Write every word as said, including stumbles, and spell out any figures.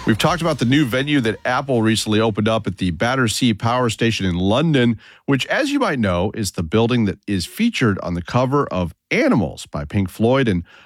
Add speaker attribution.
Speaker 1: We've talked about the new venue that Apple recently opened up at the Battersea Power Station in London, which, as you might know, is the building that is featured on the cover of Animals by Pink Floyd. And